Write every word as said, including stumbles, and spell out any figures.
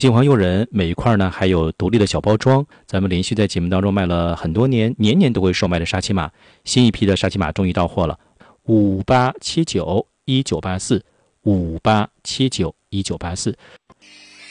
金黄诱人，每一块呢还有独立的小包装。咱们连续在节目当中卖了很多年，年年都会售卖的沙琪玛，新一批的沙琪玛终于到货了。五八七九一九八四，五八七九一九八四。